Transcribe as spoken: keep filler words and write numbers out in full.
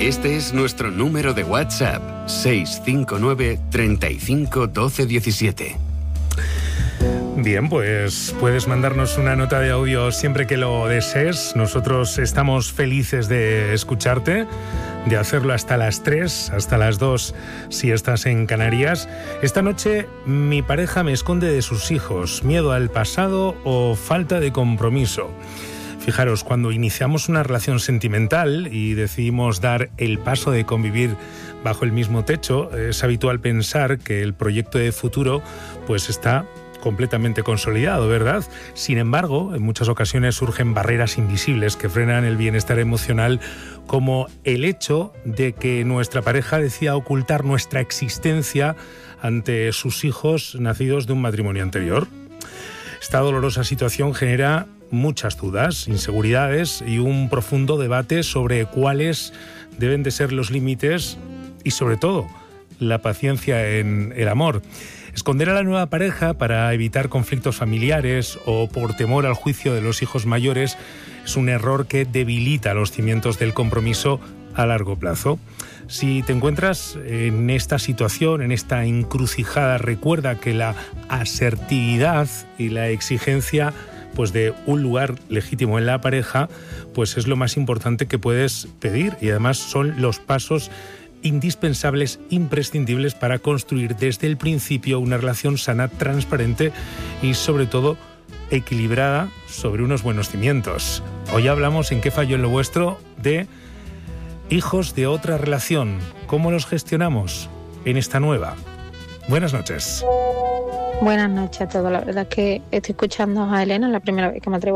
Este es nuestro número de WhatsApp, seis cinco nueve, treinta y cinco, doce diecisiete. Bien, pues puedes mandarnos una nota de audio siempre que lo desees. Nosotros estamos felices de escucharte, de hacerlo hasta las tres, hasta las dos si estás en Canarias. Esta noche mi pareja me esconde de sus hijos, miedo al pasado o falta de compromiso. Fijaros, cuando iniciamos una relación sentimental y decidimos dar el paso de convivir bajo el mismo techo, es habitual pensar que el proyecto de futuro pues está completamente consolidado, ¿verdad? Sin embargo, en muchas ocasiones surgen barreras invisibles que frenan el bienestar emocional, como el hecho de que nuestra pareja decida ocultar nuestra existencia ante sus hijos nacidos de un matrimonio anterior. Esta dolorosa situación genera muchas dudas, inseguridades y un profundo debate sobre cuáles deben de ser los límites y, sobre todo, la paciencia en el amor. Esconder a la nueva pareja para evitar conflictos familiares o por temor al juicio de los hijos mayores es un error que debilita los cimientos del compromiso a largo plazo. Si te encuentras en esta situación, en esta encrucijada, recuerda que la asertividad y la exigencia pues de un lugar legítimo en la pareja pues es lo más importante que puedes pedir, y además son los pasos indispensables, imprescindibles para construir desde el principio una relación sana, transparente y sobre todo equilibrada sobre unos buenos cimientos. Hoy hablamos en ¿Qué falló en lo vuestro? De hijos de otra relación. ¿Cómo los gestionamos en esta nueva? Buenas noches. Buenas noches a todos. La verdad es que estoy escuchando a Elena, es la primera vez que me atrevo